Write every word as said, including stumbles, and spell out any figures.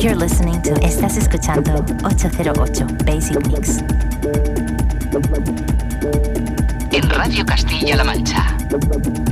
You're listening to, estás escuchando ocho cero ocho Basic Mix. En Radio Castilla-La Mancha.